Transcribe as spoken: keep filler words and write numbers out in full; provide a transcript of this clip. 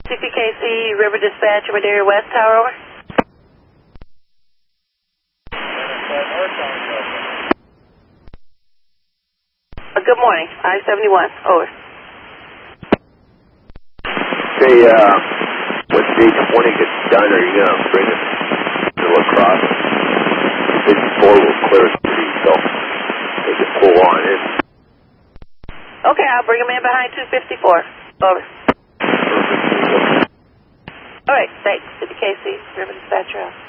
C P K C, River Dispatch, Madera West Tower, over. Uh, good morning, I seventy-one, over. Hey, uh, when D twenty gets done, are you going to bring it to La Crosse? two fifty-four will clear it to you, so they can pull on in. Okay, I'll bring them in behind two fifty-four, over. All right, thanks, C P K C, River Dispatch.